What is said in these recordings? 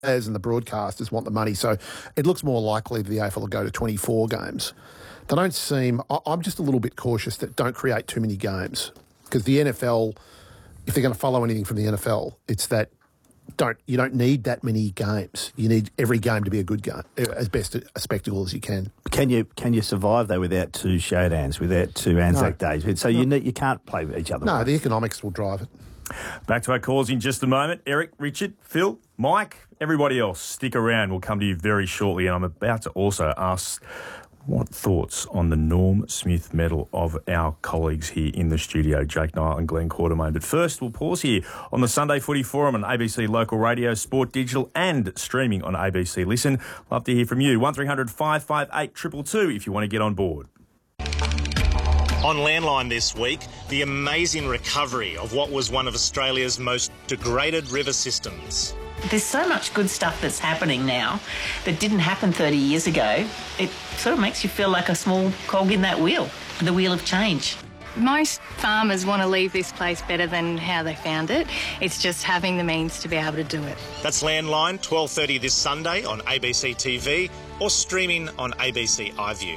and the broadcasters want the money, so it looks more likely the AFL will go to 24 games. They don't seem... I'm just a little bit cautious that don't create too many games, because the NFL, if they're going to follow anything from the NFL, it's that you don't need that many games. You need every game to be a good game, as best a spectacle as you can. Can you survive, though, without two showdowns, without two Anzac days? So you can't play with each other. No, the economics will drive it. Back to our calls in just a moment. Eric, Richard, Phil, Mike, everybody else, stick around. We'll come to you very shortly. And I'm about to also ask what thoughts on the Norm Smith medal of our colleagues here in the studio, Jake Niall and Glenn Quartermain. But first, we'll pause here on the Sunday Footy Forum on ABC Local Radio, Sport Digital and streaming on ABC Listen. Love to hear from you. 1300 558 222 if you want to get on board. On Landline this week, the amazing recovery of what was one of Australia's most degraded river systems. There's so much good stuff that's happening now that didn't happen 30 years ago. It sort of makes you feel like a small cog in that wheel, the wheel of change. Most farmers want to leave this place better than how they found it. It's just having the means to be able to do it. That's Landline, 12:30 this Sunday on ABC TV or streaming on ABC iView.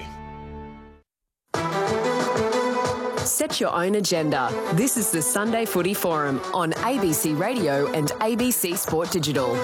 Set your own agenda. This is the Sunday Footy Forum on ABC Radio and ABC Sport Digital.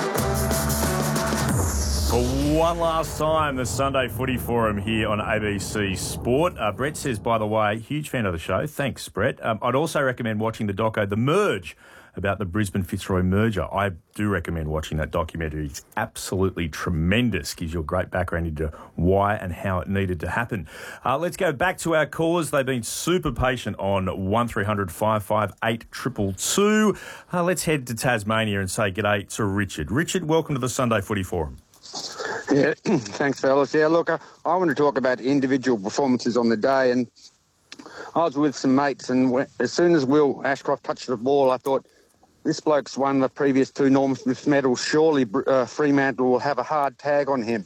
For one last time, the Sunday Footy Forum here on ABC Sport. Brett says, by the way, huge fan of the show. Thanks, Brett. I'd also recommend watching the doco, The Merge, about the Brisbane-Fitzroy merger. I do recommend watching that documentary. It's absolutely tremendous. Gives you a great background into why and how it needed to happen. Let's go back to our callers. They've been super patient on 1300 558 222. Let's head to Tasmania and say g'day to Richard. Richard, welcome to the Sunday Footy Forum. Yeah, thanks, fellas. Yeah, look, I want to talk about individual performances on the day, and I was with some mates, and as soon as Will Ashcroft touched the ball, I thought, this bloke's won the previous two Norm Smith medals. Surely Fremantle will have a hard tag on him.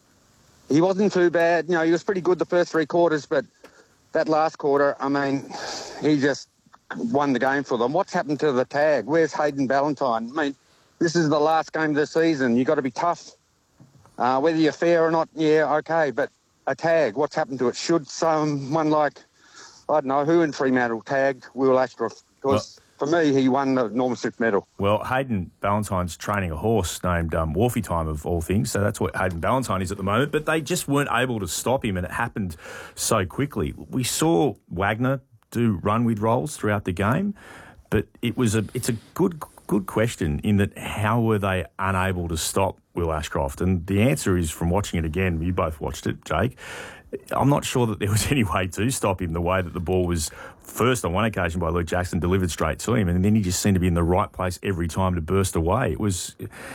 He wasn't too bad. You know, he was pretty good the first three quarters, but that last quarter, I mean, he just won the game for them. What's happened to the tag? Where's Hayden Ballantyne? I mean, this is the last game of the season. You've got to be tough. Whether you're fair or not, yeah, okay, but a tag, what's happened to it? Should someone like, I don't know, who in Fremantle tag Will Ashcroft? Because for me, he won the Norm Smith medal. Well, Hayden Ballantyne's training a horse named Wharfie Time, of all things, so that's what Hayden Ballantyne is at the moment, but they just weren't able to stop him, and it happened so quickly. We saw Wagner do run with roles throughout the game, but it's a good question in that how were they unable to stop Will Ashcroft? And the answer is, from watching it again, you both watched it, Jake, I'm not sure that there was any way to stop him the way that the ball was first on one occasion by Luke Jackson delivered straight to him, and then he just seemed to be in the right place every time to burst away. It was,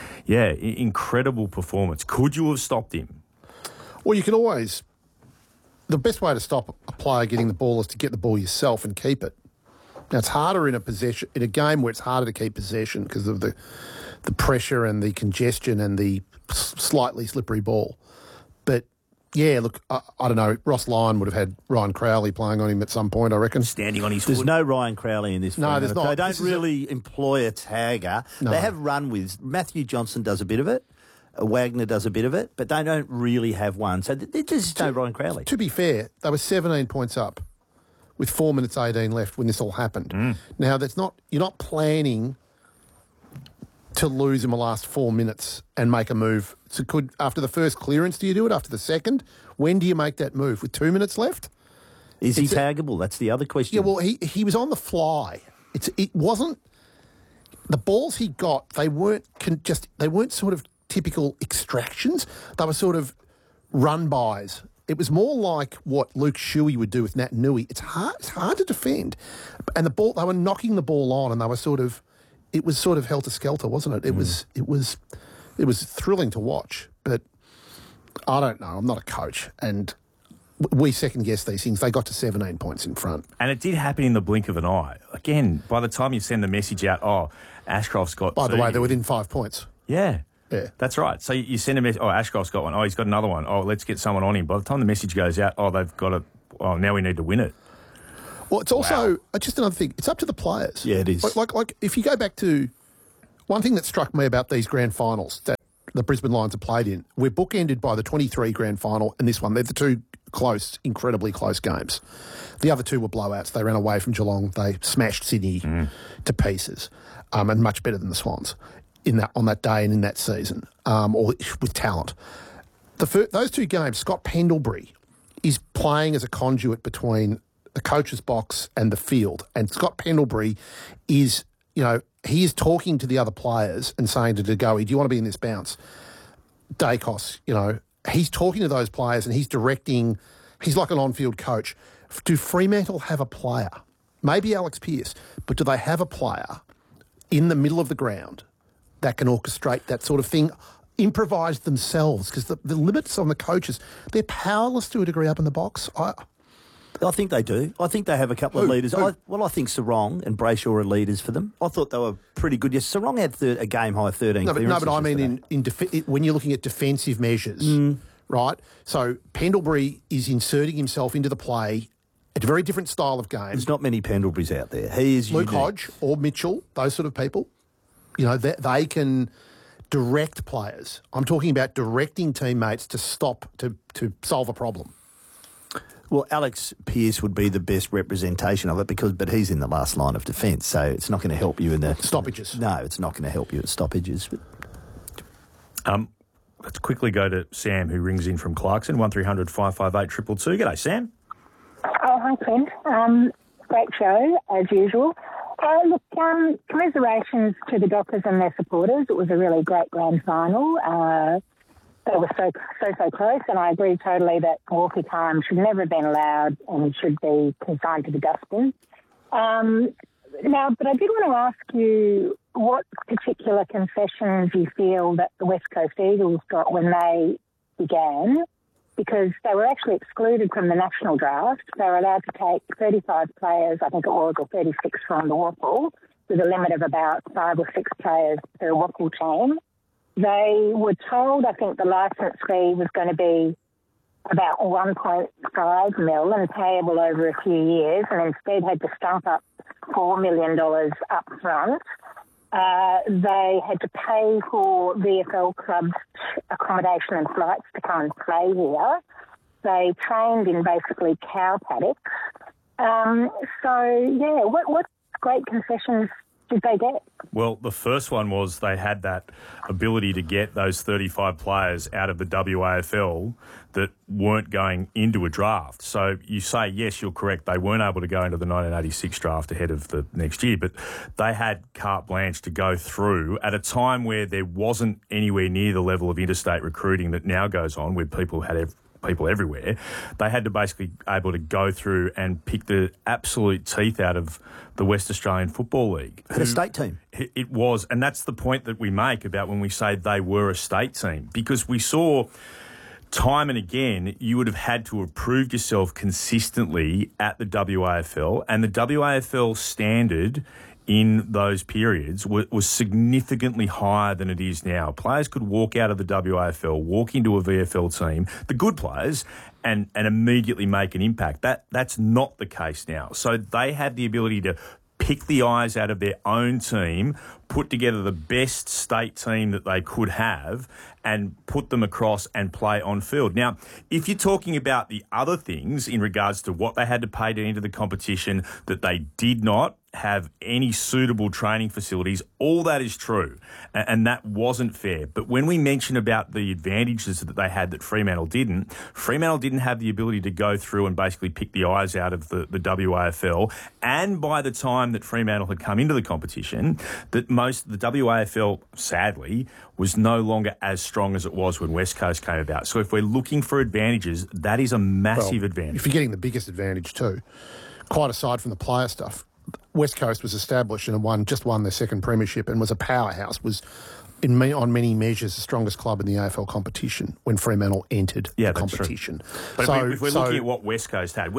incredible performance. Could you have stopped him? Well, you can always... The best way to stop a player getting the ball is to get the ball yourself and keep it. Now, it's harder in a game where it's harder to keep possession because of the pressure and the congestion and the slightly slippery ball. But, yeah, look, I don't know, Ross Lyon would have had Ryan Crowley playing on him at some point, I reckon. Standing on his There's foot. no Ryan Crowley in this. No, there's not. They don't really employ a tagger. No. They have run with... Matthew Johnson does a bit of it. Wagner does a bit of it, but they don't really have one. So there's just no Ryan Crowley. To be fair, they were 17 points up with 4 minutes 18 left when this all happened. Now, you're not planning to lose in the last 4 minutes and make a move. So after the first clearance, do you do it? After the second? When do you make that move? With 2 minutes left? Is he taggable? That's the other question. Yeah, well, he was on the fly. It wasn't... The balls he got, they weren't sort of typical extractions. They were sort of run-bys. It was more like what Luke Shuey would do with Nat Nui. It's hard to defend. And they were knocking the ball on, and they were it was sort of helter-skelter, wasn't it? It was thrilling to watch. But I don't know. I'm not a coach. And we second-guess these things. They got to 17 points in front. And it did happen in the blink of an eye. Again, by the time you send the message out, Ashcroft's got... By the way, they're within 5 points. Yeah. Yeah. That's right. So you send a message, Ashcroft's got one. He's got another one. Let's get someone on him. By the time the message goes out, they've got it. Now we need to win it. Well, it's also just another thing. It's up to the players. Yeah, it is. Like if you go back to one thing that struck me about these grand finals that the Brisbane Lions have played in, we're bookended by the 23 grand final and this one. They're the two close, incredibly close games. The other two were blowouts. They ran away from Geelong. They smashed Sydney to pieces, and much better than the Swans on that day and in that season, or with talent. Those two games, Scott Pendlebury is playing as a conduit between the coach's box and the field, and Scott Pendlebury is, he is talking to the other players and saying to De Goey, do you want to be in this bounce? Dacos, he's talking to those players and he's directing. He's like an on-field coach. Do Fremantle have a player? Maybe Alex Pearce, but do they have a player in the middle of the ground that can orchestrate that sort of thing, improvise themselves? Because the limits on the coaches, they're powerless to a degree up in the box. I think they do. I think they have a couple of leaders. I think Sarong and Brayshaw are leaders for them. I thought they were pretty good. Yes, Sarong had a game-high 13 clearances. No, but I mean when you're looking at defensive measures, right? So Pendlebury is inserting himself into the play, a very different style of game. There's not many Pendleburys out there. He is Luke unique. Hodge or Mitchell, those sort of people. They can direct players. I'm talking about directing teammates to stop, to solve a problem. Well, Alex Pearce would be the best representation of it but he's in the last line of defence, so it's not going to help you in the stoppages. No, it's not going to help you at stoppages. Let's quickly go to Sam, who rings in from Clarkson, 1300 558 222. G'day, Sam. Oh, hi, Clint. Great show, as usual. Look, commiserations to the Dockers and their supporters. It was a really great grand final. They were so close, and I agree totally that walkie time should never have been allowed and should be consigned to the dustbin. Now, but I did want to ask you what particular concessions you feel that the West Coast Eagles got when they began, because they were actually excluded from the national draft. They were allowed to take 35 players, I think it was, or 36 from the WAFL, with a limit of about 5 or 6 players per WAFL team. They were told, I think, the licence fee was going to be about 1.5 mil and payable over a few years, and instead had to stump up $4 million up front. They had to pay for VFL clubs accommodation and flights to come and play here. They trained in basically cow paddocks. What great concessions did they get? Well, the first one was they had that ability to get those 35 players out of the WAFL that weren't going into a draft. So you say, yes, you're correct, they weren't able to go into the 1986 draft ahead of the next year, but they had carte blanche to go through at a time where there wasn't anywhere near the level of interstate recruiting that now goes on, where people had people everywhere. They had to basically able to go through and pick the absolute teeth out of the West Australian Football League. Had a state team. It was, and that's the point that we make about when we say they were a state team, because we saw time and again you would have had to have proved yourself consistently at the WAFL, and the WAFL standard in those periods was significantly higher than it is now. Players could walk out of the WAFL, walk into a VFL team, the good players, and immediately make an impact. That's not the case now. So they had the ability to pick the eyes out of their own team, put together the best state team that they could have, and put them across and play on field. Now, if you're talking about the other things in regards to what they had to pay to enter the competition, that they did not have any suitable training facilities, all that is true, and that wasn't fair. But when we mention about the advantages that they had that Fremantle didn't have the ability to go through and basically pick the eyes out of the WAFL, and by the time that Fremantle had come into the competition, that the WAFL, sadly, was no longer as strong as it was when West Coast came about. So if we're looking for advantages, that is a massive advantage. You're forgetting the biggest advantage too, quite aside from the player stuff. West Coast was established and just won their second premiership and was a powerhouse, was on many measures the strongest club in the AFL competition when Fremantle entered the competition. But if we're looking at what West Coast had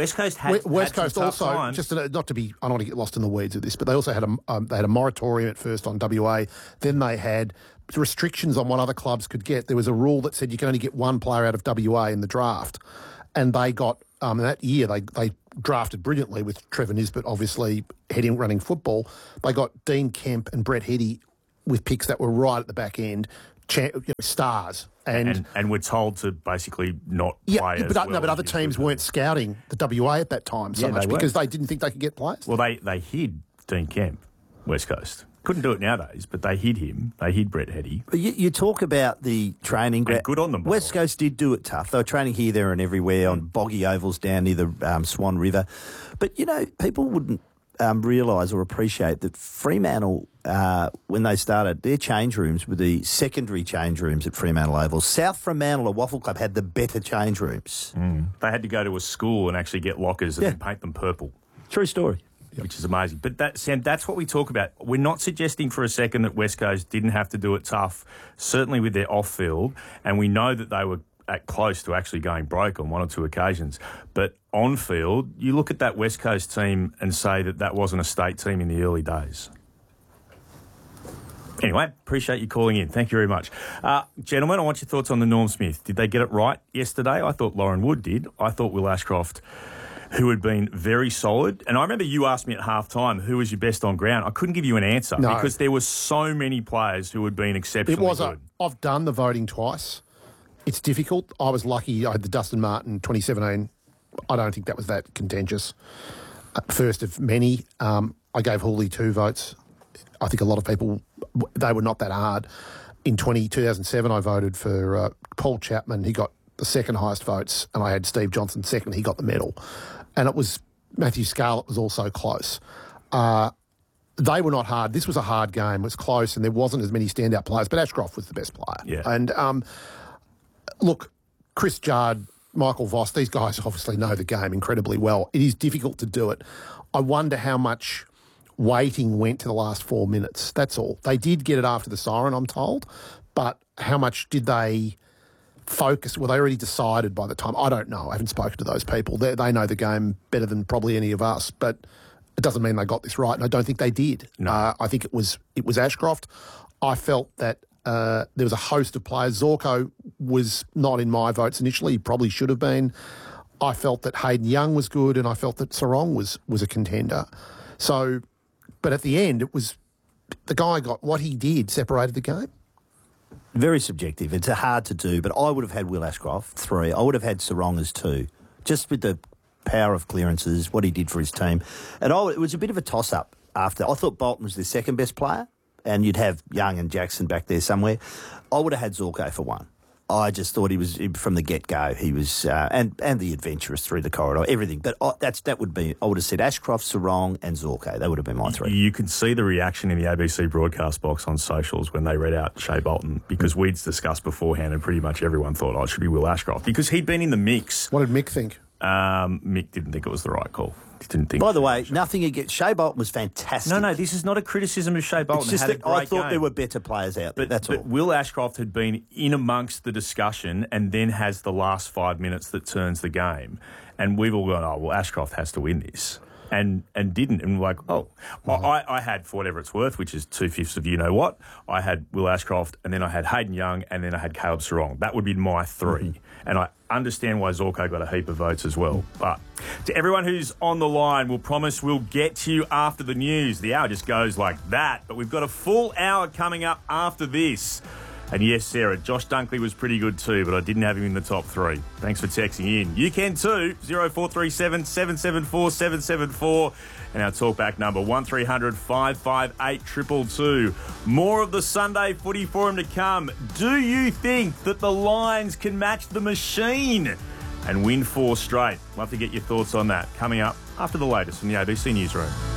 also, just not to be, I don't want to get lost in the weeds of this, but they also had a moratorium at first on WA. Then they had restrictions on what other clubs could get. There was a rule that said you can only get one player out of WA in the draft, and they got that year they drafted brilliantly with Trevor Nisbet, obviously running football. They got Dean Kemp and Brett Heady with picks that were right at the back end, stars. And we're told to basically not play as well. But other teams weren't scouting the WA at that time so much because they didn't think they could get players. Well, they hid Dean Kemp, West Coast. Couldn't do it nowadays, but they hid him. They hid Brett Heady. You talk about the training. And good on them. West Coast did do it tough. They were training here, there and everywhere on boggy ovals down near the Swan River. But, people wouldn't realise or appreciate that Fremantle, when they started, their change rooms were the secondary change rooms at Fremantle Oval. South Fremantle, a Waffle Club, had the better change rooms. They had to go to a school and actually get lockers and then paint them purple. True story. Which is amazing. But, Sam, that's what we talk about. We're not suggesting for a second that West Coast didn't have to do it tough, certainly with their off-field, and we know that they were close to actually going broke on one or two occasions. But on-field, you look at that West Coast team and say that wasn't a state team in the early days. Anyway, appreciate you calling in. Thank you very much. Gentlemen, I want your thoughts on the Norm Smith. Did they get it right yesterday? I thought Lauren Wood did. I thought Will Ashcroft, who had been very solid. And I remember you asked me at half-time, who was your best on ground? I couldn't give you an answer because there were so many players who had been exceptionally good. I've done the voting twice. It's difficult. I was lucky I had the Dustin Martin 2017. I don't think that was that contentious. First of many. I gave Hooley 2 votes. I think a lot of people, they were not that hard. In 2007, I voted for Paul Chapman. He got the second highest votes, and I had Steve Johnson second. He got the medal. And it was Matthew Scarlett was also close. They were not hard. This was a hard game. It was close, and there wasn't as many standout players, but Ashcroft was the best player. Yeah. And look, Chris Judd, Michael Voss, these guys obviously know the game incredibly well. It is difficult to do it. I wonder how much waiting went to the last 4 minutes. That's all. They did get it after the siren, I'm told, but how much did they focus? Were they already decided by the time? I don't know. I haven't spoken to those people. They know the game better than probably any of us, but it doesn't mean they got this right, and I don't think they did. No. I think it was Ashcroft. I felt that there was a host of players. Zorko was not in my votes initially. He probably should have been. I felt that Hayden Young was good, and I felt that Sarong was a contender. So, but at the end, it was the guy got what he did, separated the game. Very subjective. It's hard to do, but I would have had Will Ashcroft 3. I would have had Sarong as 2, just with the power of clearances, what he did for his team. And it was a bit of a toss-up after. I thought Bolton was the second best player, and you'd have Young and Jackson back there somewhere. I would have had Zorko for 1. I just thought he was, from the get-go, he was, and the adventurous through the corridor, everything. But I would have said Ashcroft, Sarong and Zorko. That would have been my 3. You could see the reaction in the ABC broadcast box on socials when they read out Shea Bolton, because we'd discussed beforehand and pretty much everyone thought, it should be Will Ashcroft, because he'd been in the mix. What did Mick think? Mick didn't think it was the right call. He didn't think. By the way, nothing against Shea Bolton was fantastic. No, this is not a criticism of Shea Bolton. It's just that I thought there were better players out there. That's all. But Will Ashcroft had been in amongst the discussion and then has the last 5 minutes that turns the game, and we've all gone, Ashcroft has to win this. And didn't. And we're like, I had, for whatever it's worth, which is 2/5 of you-know-what, I had Will Ashcroft, and then I had Hayden Young, and then I had Caleb Sarong. That would be my 3. Mm-hmm. And I understand why Zorko got a heap of votes as well. But to everyone who's on the line, we'll promise we'll get to you after the news. The hour just goes like that. But we've got a full hour coming up after this. And yes, Sarah, Josh Dunkley was pretty good too, but I didn't have him in the top 3. Thanks for texting in. You can too, 0437 774 774. And our talkback number, 1300 558 222. More of the Sunday Footy Forum to come. Do you think that the Lions can match the machine and win 4 straight? Love to get your thoughts on that. Coming up after the latest from the ABC Newsroom.